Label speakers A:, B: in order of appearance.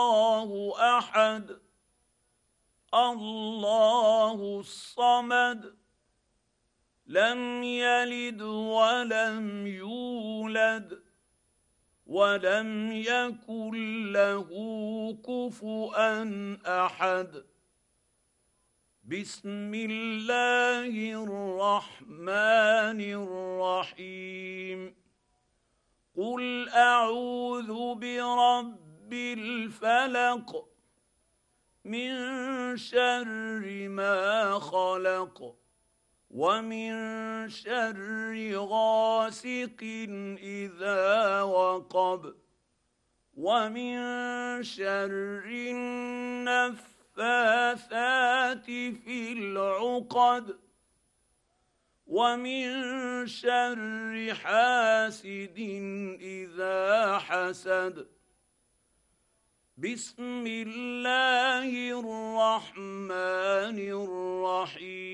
A: الله احد الله الصمد لم يلد ولم يولد ولم يكن له كفؤا احد. بسم الله الرحمن الرحيم. قل اعوذ برب الفلق من شر ما خلق ومن شر غاسق اذا وقب ومن شر النفاثات في العقد ومن شر حاسد اذا حسد. بسم الله الرحمن الرحيم.